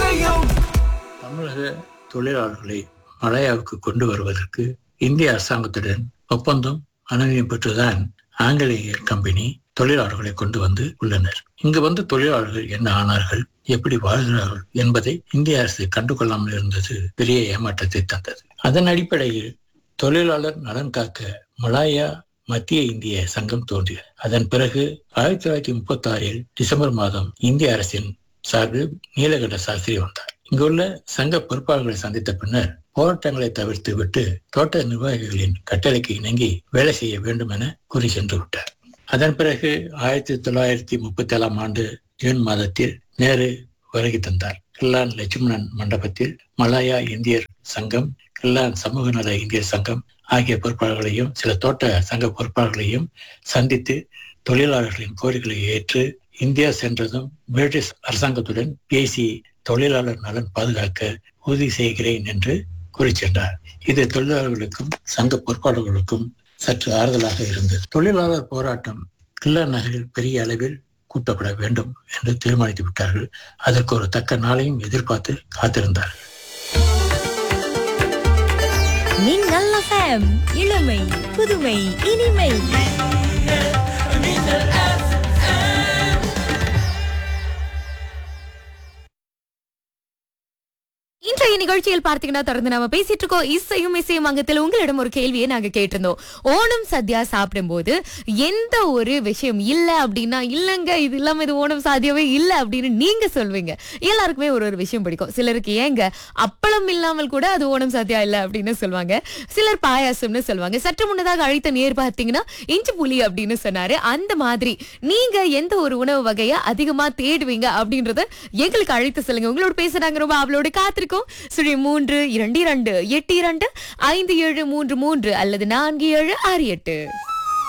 தமிழக தொழிலாளர்களை மலாயாவுக்கு கொண்டு வருவதற்கு இந்திய அரசாங்கத்துடன் ஒப்பந்தம் அனுமதியும் பெற்றுதான் ஆங்கிலேய கம்பெனி தொழிலாளர்களை கொண்டு வந்து உள்ளனர். இங்கு வந்து தொழிலாளர்கள் என்ன ஆனார்கள், எப்படி வாழ்கிறார்கள் என்பதை இந்திய அரசு கண்டுகொள்ளாமல் இருந்தது பெரிய ஏமாற்றத்தை தந்தது. அதன் அடிப்படையில் தொழிலாளர் நலன் காக்க மலாயா மத்திய இந்திய சங்கம் தோன்றியது. அதன் பிறகு 1936 டிசம்பர் மாதம் இந்திய அரசின் சார்பில் நீலகண்ட சாஸ்திரி வந்தார். இங்குள்ள சங்க பொறுப்பாளர்களை சந்தித்த பின்னர் போராட்டங்களை தவிர்த்து விட்டு தோட்ட நிர்வாகிகளின் கட்டளைக்கு இணங்கி வேலை செய்ய வேண்டும் என கூறி சென்று விட்டார். அதன் பிறகு 1937 ஆண்டு ஜூன் மாதத்தில் நேரு வருகை தந்தார். கில்லான் லட்சுமணன் மண்டபத்தில் மலாயா இந்தியர் சங்கம், கில்லான் சமூக நல இந்தியர் சங்கம் ஆகிய பொறுப்பாளர்களையும் சில தோட்ட சங்க பொறுப்பாளர்களையும் சந்தித்து தொழிலாளர்களின் கோரிக்கைகளை ஏற்று இந்தியா சென்றதும் பிரிட்டிஷ் அரசாங்கத்துடன் பேசி தொழிலாளர் நலன் பாதுகாக்க உறுதி செய்கிறேன் என்று கூறி சென்றார். இது தொழிலாளர்களுக்கும் சங்க பொறுப்பாளர்களுக்கும் சற்று ஆறுதலாக இருந்தது. தொழிலாளர் போராட்டம் கில்லான் நகரில் பெரிய அளவில் கூட்டப்பட வேண்டும் என்று தீர்மானித்து விட்டார்கள். அதற்கு ஒரு தக்க நாளையும் எதிர்பார்த்து காத்திருந்தார்கள். மின்னல் எஃப்எம், இளமை புதுமை இனிமை. இன்றைய நிகழ்ச்சியில் பார்த்தீங்கன்னா தொடர்ந்து நம்ம பேசிட்டு இருக்கோம் இசையும் அங்கத்தில். உங்களிடம் ஒரு கேள்வியை நாங்க கேட்டிருந்தோம். ஓணம் சத்யா சாப்பிடும் போது எந்த ஒரு விஷயம் இல்ல அப்படின்னா, இல்லங்க இது இல்லாம இது ஓணம் சாத்தியாவே இல்ல அப்படின்னு நீங்க சொல்வீங்க. எல்லாருக்குமே ஒரு ஒரு விஷயம் பிடிக்கும். சிலருக்கு ஏங்க அப்பளம் இல்லாமல் கூட அது ஓணம் சாத்தியா இல்ல அப்படின்னு சொல்லுவாங்க. சிலர் பாயாசம்னு சொல்லுவாங்க. சற்று முன்னதாக அழைத்த நேர் பார்த்தீங்கன்னா இஞ்சி புளி அப்படின்னு சொன்னாரு. அந்த மாதிரி நீங்க எந்த ஒரு உணவு வகையை அதிகமா தேடுவீங்க அப்படின்றத எங்களுக்கு அழைத்து சொல்லுங்க. உங்களோட பேசுறாங்க, ரொம்ப அவளோட காத்திருக்கோம். 32282 5733 அல்லது 4768.